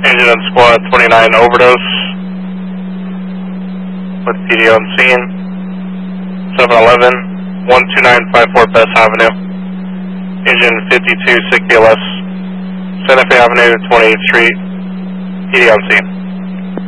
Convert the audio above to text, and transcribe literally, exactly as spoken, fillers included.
Engine and squad twenty-nine overdose with P D on scene. seven eleven, one two nine five four Best Avenue. Engine fifty-two, sick B L S. Santa Fe Avenue, twenty-eighth Street. P D on scene.